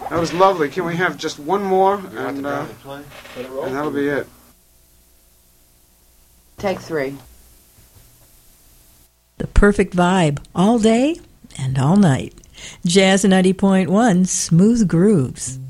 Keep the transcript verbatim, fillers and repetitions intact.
That was lovely. Can we have just one more? And, uh, and that'll be it. Take three. The perfect vibe all day and all night. Jazz ninety point one, Smooth Grooves.